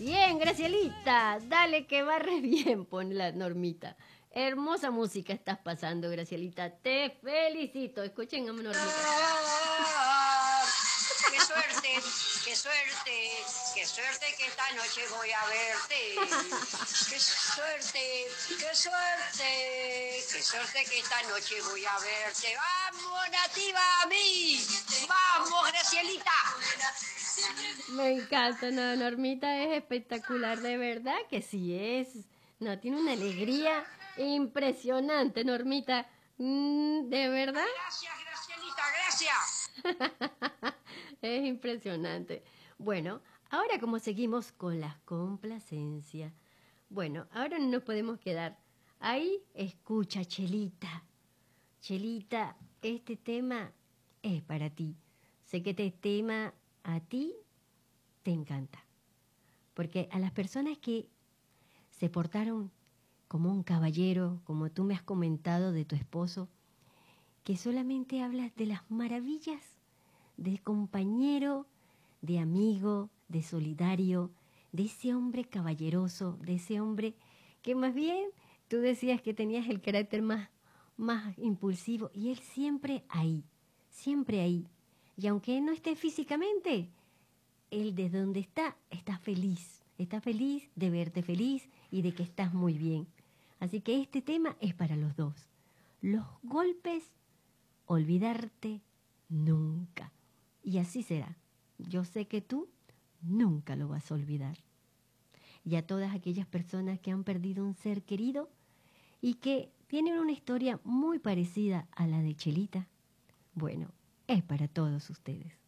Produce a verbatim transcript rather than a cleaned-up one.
Bien, Gracielita, dale que va re bien, pone la Normita. Hermosa música estás pasando, Gracielita. Te felicito. Escuchen a Normita. Ah, ¡qué suerte! ¡Qué suerte! ¡Qué suerte que esta noche voy a verte! ¡Qué suerte! ¡Qué suerte! ¡Qué suerte que esta noche voy a verte! ¡Vamos, nativa, a mí! ¡Vamos, Gracielita! Me encanta, no, Normita es espectacular, de verdad que sí es. No, tiene una alegría impresionante, Normita. Mm, ¿de verdad? Gracias, Gracielita, gracias. Es impresionante. Bueno, ahora como seguimos con las complacencias. Bueno, ahora no nos podemos quedar. Ahí escucha, Chelita. Chelita, este tema es para ti. Sé que este tema a ti te encanta. Porque a las personas que se portaron como un caballero, como tú me has comentado de tu esposo, que solamente hablas de las maravillas de compañero, de amigo, de solidario, de ese hombre caballeroso, de ese hombre que más bien tú decías que tenías el carácter más, más impulsivo y él siempre ahí, siempre ahí. Y aunque él no esté físicamente, él desde donde está, está feliz, está feliz de verte feliz y de que estás muy bien. Así que este tema es para los dos. Los golpes, olvidarte nunca. Y así será. Yo sé que tú nunca lo vas a olvidar. Y a todas aquellas personas que han perdido un ser querido y que tienen una historia muy parecida a la de Chelita, bueno, es para todos ustedes.